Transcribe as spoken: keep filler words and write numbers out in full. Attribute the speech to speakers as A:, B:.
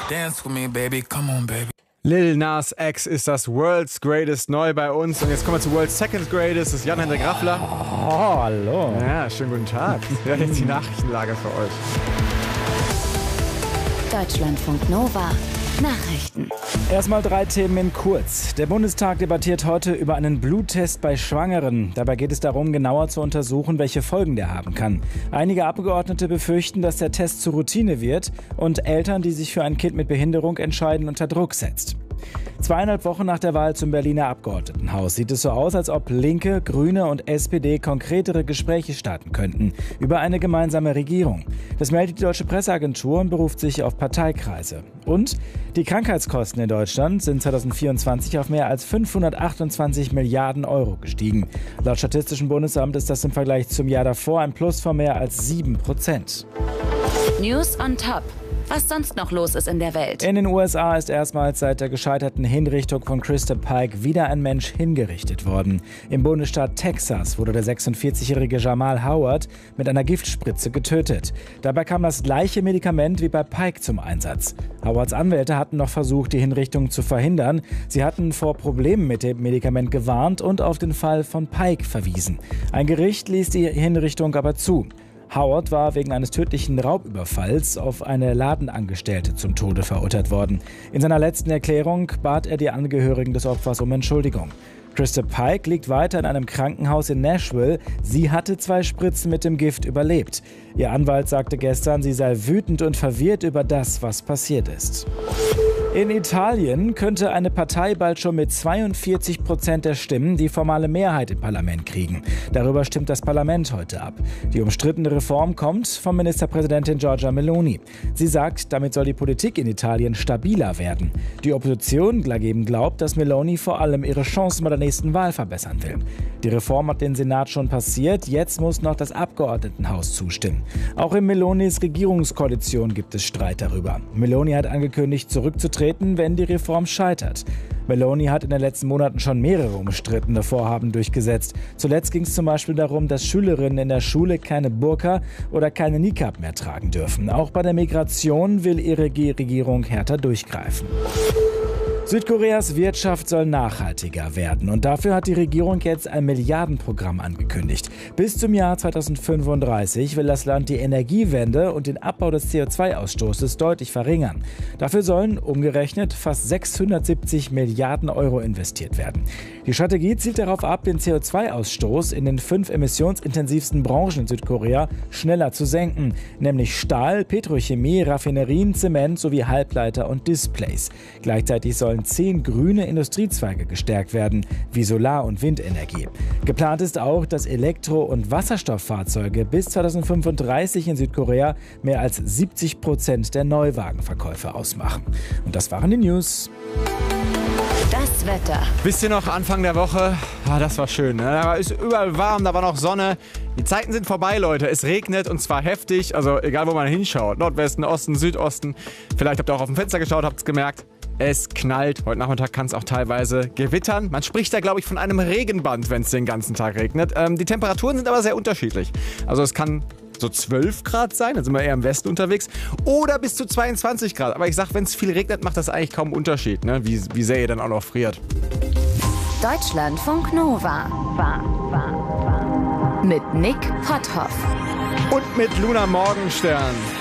A: Dance with me, baby, come on, baby.
B: Lil Nas X ist das World's Greatest neu bei uns. Und jetzt kommen wir zu World's Second Greatest. Das ist Jan-Hendrik Raffler.
C: Oh, hallo.
B: Ja, schönen guten Tag. Ja, jetzt die Nachrichtenlage für euch.
D: Deutschlandfunk Nova. Nachrichten.
C: Erstmal drei Themen in kurz. Der Bundestag debattiert heute über einen Bluttest bei Schwangeren. Dabei geht es darum, genauer zu untersuchen, welche Folgen der haben kann. Einige Abgeordnete befürchten, dass der Test zur Routine wird und Eltern, die sich für ein Kind mit Behinderung entscheiden, unter Druck setzt. Zweieinhalb Wochen nach der Wahl zum Berliner Abgeordnetenhaus sieht es so aus, als ob Linke, Grüne und S P D konkretere Gespräche starten könnten über eine gemeinsame Regierung. Das meldet die Deutsche Presseagentur und beruft sich auf Parteikreise. Und die Krankheitskosten in Deutschland sind zweitausendvierundzwanzig auf mehr als fünfhundertachtundzwanzig Milliarden Euro gestiegen. Laut Statistischem Bundesamt ist das im Vergleich zum Jahr davor ein Plus von mehr als sieben Prozent.
D: News on Top. Was sonst noch los ist in der Welt.
C: In den U S A ist erstmals seit der gescheiterten Hinrichtung von Christa Pike wieder ein Mensch hingerichtet worden. Im Bundesstaat Texas wurde der sechsundvierzigjährige Jamal Howard mit einer Giftspritze getötet. Dabei kam das gleiche Medikament wie bei Pike zum Einsatz. Howards Anwälte hatten noch versucht, die Hinrichtung zu verhindern. Sie hatten vor Problemen mit dem Medikament gewarnt und auf den Fall von Pike verwiesen. Ein Gericht ließ die Hinrichtung aber zu. Howard war wegen eines tödlichen Raubüberfalls auf eine Ladenangestellte zum Tode verurteilt worden. In seiner letzten Erklärung bat er die Angehörigen des Opfers um Entschuldigung. Christa Pike liegt weiter in einem Krankenhaus in Nashville. Sie hatte zwei Spritzen mit dem Gift überlebt. Ihr Anwalt sagte gestern, sie sei wütend und verwirrt über das, was passiert ist. In Italien könnte eine Partei bald schon mit zweiundvierzig Prozent der Stimmen die formale Mehrheit im Parlament kriegen. Darüber stimmt das Parlament heute ab. Die umstrittene Reform kommt von Ministerpräsidentin Giorgia Meloni. Sie sagt, damit soll die Politik in Italien stabiler werden. Die Opposition dagegen glaubt, dass Meloni vor allem ihre Chancen bei der nächsten Wahl verbessern will. Die Reform hat den Senat schon passiert, jetzt muss noch das Abgeordnetenhaus zustimmen. Auch in Melonis Regierungskoalition gibt es Streit darüber. Meloni hat angekündigt, zurückzutreten, wenn die Reform scheitert. Meloni hat in den letzten Monaten schon mehrere umstrittene Vorhaben durchgesetzt. Zuletzt ging es zum Beispiel darum, dass Schülerinnen in der Schule keine Burka oder keine Niqab mehr tragen dürfen. Auch bei der Migration will ihre Regierung härter durchgreifen. Südkoreas Wirtschaft soll nachhaltiger werden und dafür hat die Regierung jetzt ein Milliardenprogramm angekündigt. Bis zum Jahr zweitausendfünfunddreißig will das Land die Energiewende und den Abbau des C O zwei Ausstoßes deutlich verringern. Dafür sollen umgerechnet fast sechshundertsiebzig Milliarden Euro investiert werden. Die Strategie zielt darauf ab, den C O zwei Ausstoß in den fünf emissionsintensivsten Branchen in Südkorea schneller zu senken, nämlich Stahl, Petrochemie, Raffinerien, Zement sowie Halbleiter und Displays. Gleichzeitig sollen zehn grüne Industriezweige gestärkt werden, wie Solar- und Windenergie. Geplant ist auch, dass Elektro- und Wasserstofffahrzeuge bis zweitausendfünfunddreißig in Südkorea mehr als siebzig Prozent der Neuwagenverkäufe ausmachen. Und das waren die News.
D: Das Wetter.
B: Wisst ihr noch, Anfang der Woche? Ah, das war schön. Ne? Da ist überall warm, da war noch Sonne. Die Zeiten sind vorbei, Leute. Es regnet und zwar heftig. Also egal, wo man hinschaut. Nordwesten, Osten, Südosten. Vielleicht habt ihr auch auf dem Fenster geschaut, habt es gemerkt. Es knallt. Heute Nachmittag kann es auch teilweise gewittern. Man spricht da, glaube ich, von einem Regenband, wenn es den ganzen Tag regnet. Ähm, die Temperaturen sind aber sehr unterschiedlich. Also es kann so zwölf Grad sein, dann sind wir eher im Westen unterwegs. Oder bis zu zweiundzwanzig Grad. Aber ich sag, wenn es viel regnet, macht das eigentlich kaum einen Unterschied, ne? wie, wie sehr ihr dann auch noch friert.
D: Deutschlandfunk Nova. War, war, war. Mit Nick Potthoff.
B: Und mit Luna Morgenstern.